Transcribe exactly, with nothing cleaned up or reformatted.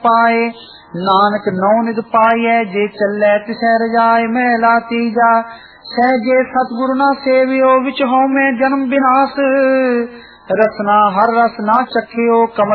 पाए। नानक नौ निध पाए जे चले तिसै रजाए महला तीजा। सहजे सतगुरु ना सेवियो विच हों में जन्म विनाश। रसना हर रस ना चखियो कमल